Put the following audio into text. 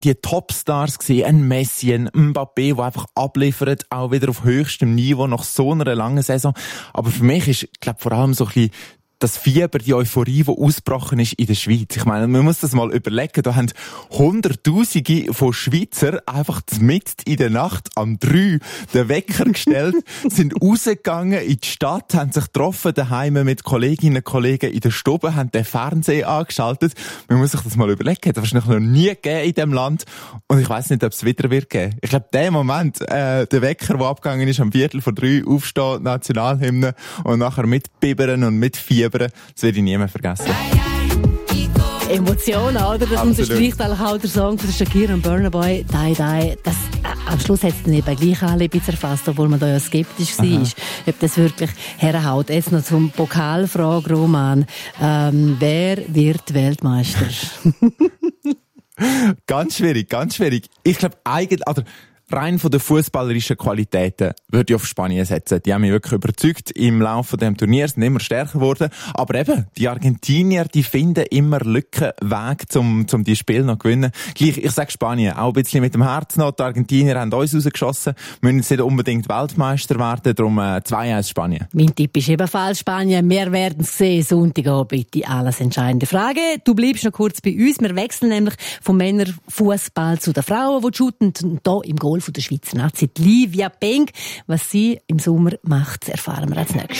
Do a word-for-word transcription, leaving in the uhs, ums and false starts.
die Topstars gesehen, ein Messi, ein Mbappé, der einfach abliefert, auch wieder auf höchstem Niveau nach so einer langen Saison. Aber für mich ist, glaube vor allem so ein bisschen das Fieber, die Euphorie, die ausgebrochen ist in der Schweiz. Ich meine, man muss das mal überlegen. Da haben Hunderttausende von Schweizer einfach mitten in der Nacht am drei den Wecker gestellt, sind rausgegangen in die Stadt, haben sich getroffen daheim mit Kolleginnen und Kollegen in der Stube, haben den Fernseher angeschaltet. Man muss sich das mal überlegen. Das wahrscheinlich noch nie gegeben in diesem Land. Und ich weiss nicht, ob es wieder wird geben. Ich glaube, der Moment, äh, der Wecker, der abgegangen ist, am Viertel vor drei, aufstehen, Nationalhymne und nachher mitbibbern und mitfiebern, das werde ich nie mehr vergessen. Emotionen, oder? Das Absolut. unterstreicht auch der Song von Shakira und Burna Boy, «Die, die». Das, äh, am Schluss hat es dann eben gleich alle ein bisschen erfasst, obwohl man da ja skeptisch war, ob das wirklich herhaut. Jetzt noch zum Pokalfrage, Roman. Ähm, wer wird Weltmeister? Ganz schwierig, ganz schwierig. Ich glaube eigentlich, also rein von den fußballerischen Qualitäten würde ich auf Spanien setzen. Die haben mich wirklich überzeugt im Laufe des Turniers, sind immer stärker geworden. Aber eben, die Argentinier, die finden immer Lückenweg, um, um die Spiele noch zu gewinnen. Gleich, ich sage Spanien, auch ein bisschen mit dem Herz noch. Die Argentinier haben uns rausgeschossen, müssen jetzt nicht unbedingt Weltmeister werden, darum äh, zwei eins Spanien. Mein Tipp ist ebenfalls Spanien. Wir werden es sehen, Sonntagabend, die alles entscheidende Frage. Du bleibst noch kurz bei uns. Wir wechseln nämlich vom Männerfußball zu den Frauen, die shooten. Und hier im Goal von der Schweizer Nazi, Livia Peng. Was sie im Sommer macht, erfahren wir als nächstes.